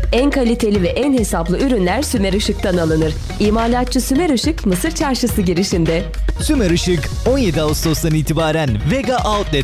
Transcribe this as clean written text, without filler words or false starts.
En kaliteli ve en hesaplı ürünler Sümer Işık'tan alınır. İmalatçı Sümer Işık, Mısır Çarşısı girişinde. Sümer Işık 17 Ağustos'tan itibaren Vega Outlet